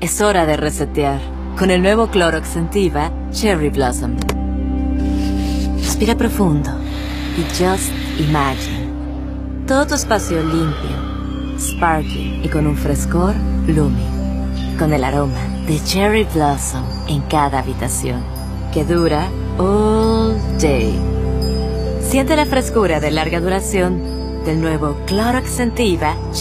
Es hora de resetear con el nuevo Clorox Scentiva Cherry Blossom. Respira profundo y just imagine. Todo tu espacio limpio, sparkling y con un frescor blooming. Con el aroma de Cherry Blossom en cada habitación, que dura all day. Siente la frescura de larga duración del nuevo Clorox Scentiva